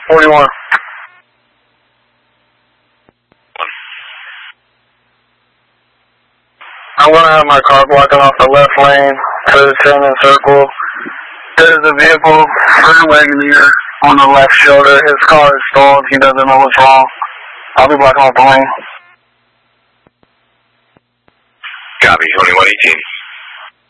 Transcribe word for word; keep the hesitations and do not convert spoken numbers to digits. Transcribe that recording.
forty-one. I'm going to have my car blocking off the left lane to the turning circle. There's a vehicle, Ford Wagoneer, on the left shoulder. His car is stalled. He doesn't know what's wrong. I'll be blocking off the lane. Copy, twenty-one eighteen.